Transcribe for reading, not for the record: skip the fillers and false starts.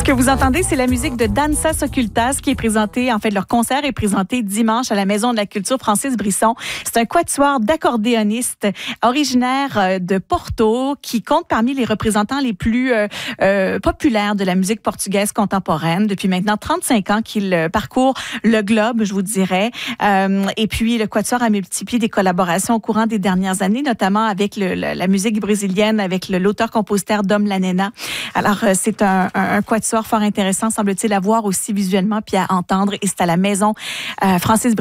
Ce que vous entendez, c'est la musique de Dansas Occultas qui est présentée, en fait, leur concert est présenté dimanche à la Maison de la Culture Francis Brisson. C'est un quatuor d'accordéonistes originaire de Porto qui compte parmi les représentants les plus populaires de la musique portugaise contemporaine. Depuis maintenant 35 ans qu'il parcourt le globe, je vous dirais. Et puis, le quatuor a multiplié des collaborations au courant des dernières années, notamment avec la musique brésilienne, avec l'auteur-compositeur Dom Lanena. Alors, c'est un quatuor fort intéressant, semble-t-il, à voir aussi visuellement puis à entendre. Et c'est à la Maison Francis